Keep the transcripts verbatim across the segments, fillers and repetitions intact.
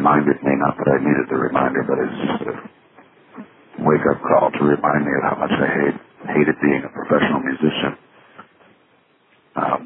reminded me, not that I needed the reminder, but it's just a wake-up call to remind me of how much I hate, hated being a professional musician. Um,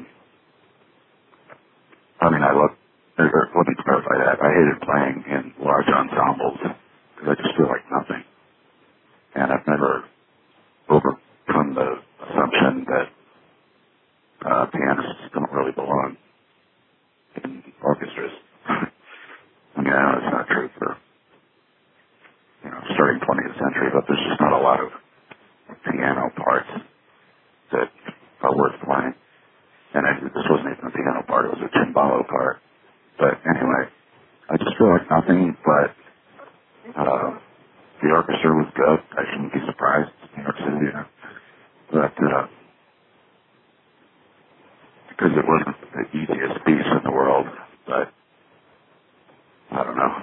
I mean, I love, or, or, let me clarify that. I hated playing in large ensembles because I just feel like nothing. And I've never overcome the assumption that uh, pianists don't really belong in orchestras. I mean, I know it's not true for, you know, starting twentieth century, but there's just not a lot of piano parts that are worth playing. And I, this wasn't even a piano part, it was a cembalo part. But anyway, I just feel like nothing, but uh, the orchestra was good. I shouldn't be surprised. It's New York City, you know. But, uh, because it wasn't the easiest piece in the world, but I don't know.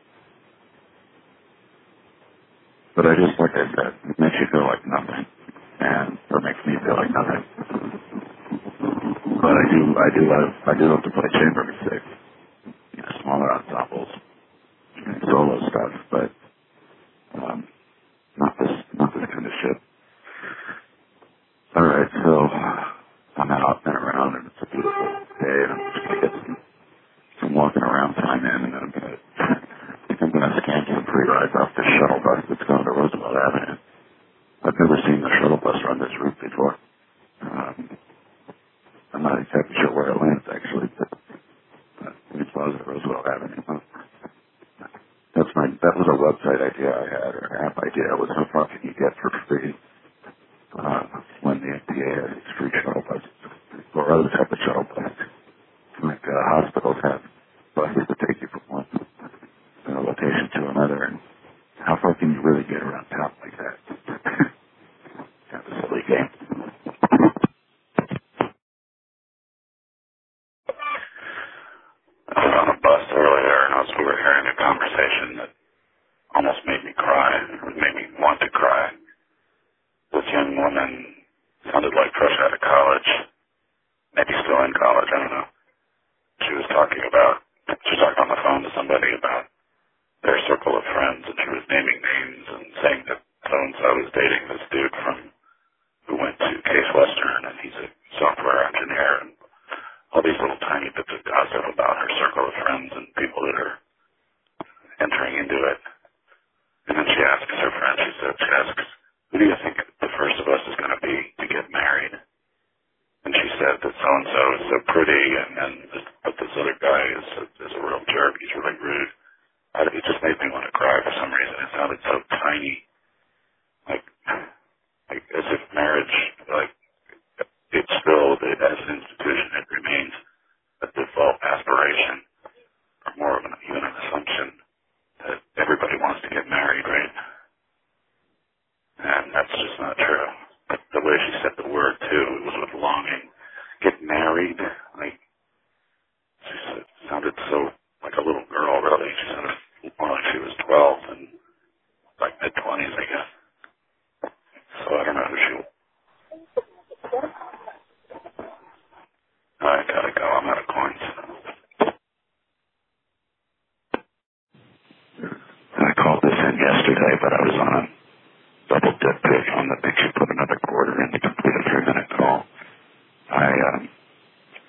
But I just, like I said, it makes you feel like nothing, and or makes me feel like nothing. But I do, I do love, I do love to play chamber music, you know, smaller ensembles, and solo stuff, but um, not this, not this kind of shit. All right, so I'm out and around, and it's a beautiful day, and I'm just gonna get some, some walking around time in, and then I'm gonna, I think I'm gonna scan some free rides off the shuttle bus that's going to Roosevelt Avenue. I've never seen the shuttle bus run this route before. Um, I'm not exactly sure where it lands, actually, but uh, it's Plaza Roosevelt Avenue. Huh? That's my, that was a website idea I had, or an app idea, was how far can you get for free uh, when the M T A has these free shuttle buses, or other type of shuttle buses. Like uh, hospitals have buses that take you from one uh, location to another, and how far can you really get around town like that? Kind of a silly game. I was on a bus earlier, and I was overhearing a conversation that almost made me cry, or made me want to cry. This young woman sounded like fresh out of college, maybe still in college, I don't know. She was talking about, she was talking on the phone to somebody about their circle of friends, and she was naming names and saying that so-and-so is dating this dude from, who went to Case Western, and he's a software engineer, and all these little tiny bits of gossip about her circle of friends and people that are entering into it. And then she asks her friend, she said, she asks, who do you think the first of us is going to be to get married? And she said that so-and-so is so pretty, and then this, but this other guy is a, is a real jerk. He's really rude. I, it just made me want to cry for some reason. It sounded so tiny, like, like as if marriage, like, it's still, as an institution, it remains a default aspiration.